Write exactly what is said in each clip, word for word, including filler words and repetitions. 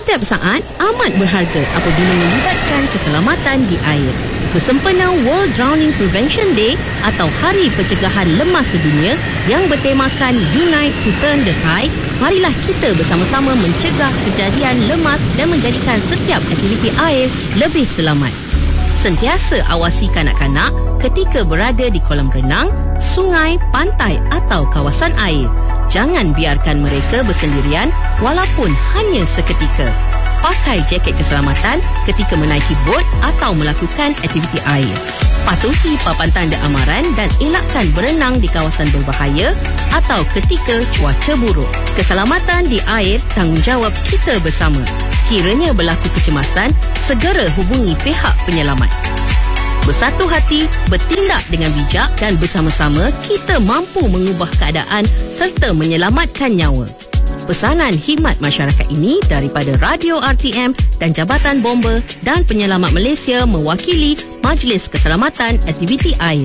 Setiap saat amat berharga apabila melibatkan keselamatan di air. Bersempena World Drowning Prevention Day atau Hari Pencegahan Lemas Sedunia yang bertemakan Unite to Turn the Tide, marilah kita bersama-sama mencegah kejadian lemas dan menjadikan setiap aktiviti air lebih selamat. Sentiasa awasi kanak-kanak ketika berada di kolam renang, sungai, pantai atau kawasan air. Jangan biarkan mereka bersendirian walaupun hanya seketika. Pakai jaket keselamatan ketika menaiki bot atau melakukan aktiviti air. Patuhi papan tanda amaran dan elakkan berenang di kawasan berbahaya atau ketika cuaca buruk. Keselamatan di air tanggungjawab kita bersama. Sekiranya berlaku kecemasan, segera hubungi pihak penyelamat. Bersatu hati, bertindak dengan bijak dan bersama-sama kita mampu mengubah keadaan serta menyelamatkan nyawa. Pesanan khidmat masyarakat ini daripada Radio R T M dan Jabatan Bomba dan Penyelamat Malaysia mewakili Majlis Keselamatan Aktiviti Air.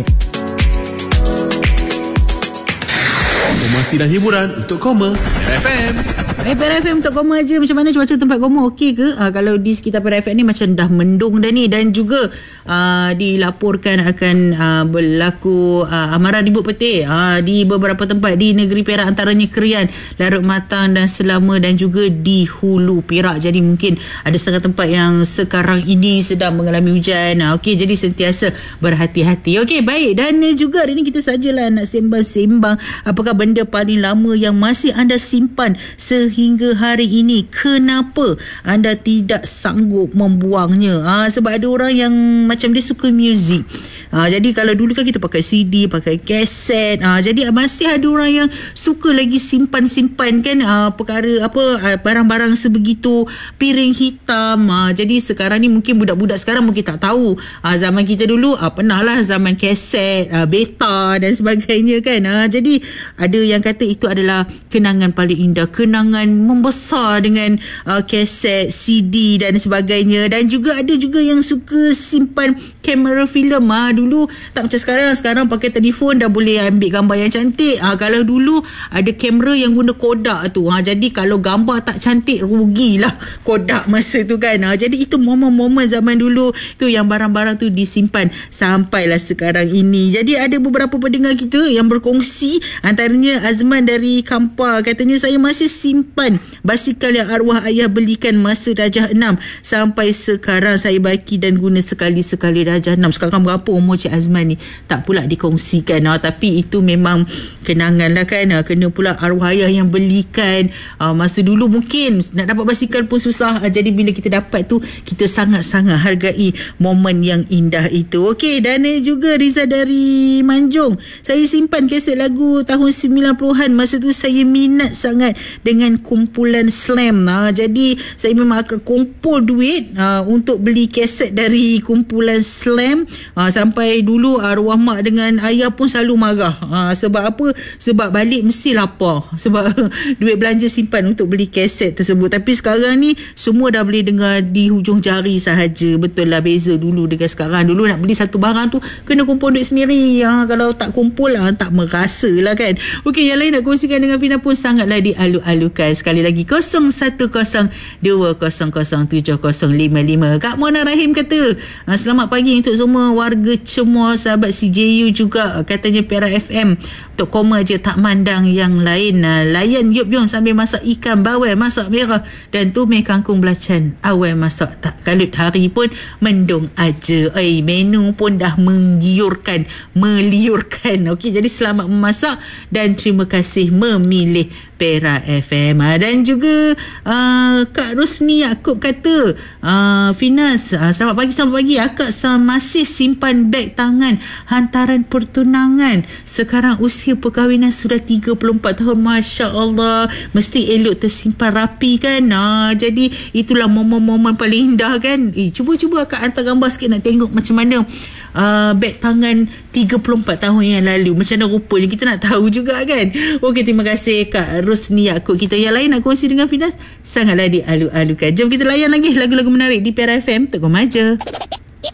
Informasi dan hiburan untuk Koma Perak F M. Eh, Perak F M untuk Koma je. Macam mana cuaca tempat Koma? Okey ke? Uh, kalau di sekitar Perak F M ni macam dah mendung dah ni. Dan juga uh, dilaporkan akan uh, berlaku uh, amaran ribut petir uh, di beberapa tempat di negeri Perak, antaranya Kerian, Larut Matang dan Selama, dan juga di Hulu Perak. Jadi mungkin ada setengah tempat yang sekarang ini sedang mengalami hujan. Uh, Okey, jadi sentiasa berhati-hati. Okey, baik. Dan uh, juga hari ni kita sajalah nak sembang-sembang apakah benda paling lama yang masih anda simpan sehingga hari ini. Kenapa anda tidak sanggup membuangnya? Ha, sebab ada orang yang macam dia suka muzik. Ha, jadi kalau dulu kan kita pakai C D, pakai kaset. Ha, jadi masih ada orang yang suka lagi simpan-simpan kan ha, perkara apa barang-barang sebegitu, piring hitam. Ha, jadi sekarang ni mungkin budak-budak sekarang mungkin tak tahu. Ha, zaman kita dulu ha, pernah lah zaman kaset, ha, beta dan sebagainya kan. Ha, jadi ada yang kata itu adalah kenangan paling indah, kenangan membesar dengan uh, kaset, C D dan sebagainya. Dan juga ada juga yang suka simpan kamera filem. Ha, dulu tak macam sekarang. Sekarang pakai telefon dah boleh ambil gambar yang cantik. Ha, kalau dulu ada kamera yang guna Kodak tu. Ha, jadi kalau gambar tak cantik, rugilah Kodak masa tu kan. Ha, jadi itu momen-momen zaman dulu tu yang barang-barang tu disimpan sampailah sekarang ini. Jadi ada beberapa pendengar kita yang berkongsi, antaranya Azman dari Kampar, katanya saya masih simpan basikal yang arwah ayah belikan masa darjah enam sampai sekarang saya baki dan guna sekali-sekali darjah enam. Sekarang berapa umur Cik Azman ni? Tak pula dikongsikan. Ha, tapi itu memang kenangan lah kan. Ha, kena pula arwah ayah yang belikan. Ha, masa dulu mungkin nak dapat basikal pun susah. Ha, jadi bila kita dapat tu, kita sangat-sangat hargai momen yang indah itu. Okey, dan juga Riza dari Manjung, saya simpan kaset lagu tahun sembilan puluhan. Masa tu saya minat sangat dengan kumpulan Slam. Ha, jadi saya memang akan kumpul duit ha, untuk beli kaset dari kumpulan Slam. Ha, sampai dulu arwah mak dengan ayah pun selalu marah. Ha, sebab apa? Sebab balik mesti lapar. Sebab duit belanja simpan untuk beli kaset tersebut. Tapi sekarang ni semua dah boleh dengar di hujung jari sahaja. Betul lah beza dulu dengan sekarang. Dulu nak beli satu barang tu kena kumpul duit sendiri. Ha, kalau tak kumpul ha, tak merasa lah kan. Okey, yang lain nak kongsikan dengan Fina pun sangatlah dialu-alukan. Sekali lagi kosong satu kosong dua kosong kosong tujuh kosong lima lima. Kak Mona Rahim kata, selamat pagi untuk semua warga Cemor, sahabat C J U juga. Katanya Perak F M untuk Koma je tak mandang yang lain. Layan Yop Yong sambil masak ikan bawal, masak merah dan tumis kangkung belacan. Awal masak tak kalut, hari pun mendung aja. Eh, menu pun dah menggiurkan, meliurkan. Okey, jadi selamat memasak dan terima kasih memilih Perak F M. Dan juga uh, Kak Rosni Yaakob kata, uh, Finas, uh, selamat pagi, selamat pagi. Akak masih simpan beg tangan hantaran pertunangan. Sekarang usia perkahwinan sudah tiga puluh empat tahun. Masya Allah, mesti elok tersimpan rapi kan. uh, Jadi itulah momen-momen paling indah kan. Eh, cuba-cuba akak hantar gambar sikit nak tengok macam mana uh, beg tangan tiga puluh empat tahun yang lalu. Macam mana rupanya, kita nak tahu juga kan. Okey, terima kasih Kak Rosni Yaakob. Kita yang lain nak kongsi dengan Finas sangatlah dialu-alukan. Jom kita layan lagi lagu-lagu menarik di Perak F M. Tengok maja.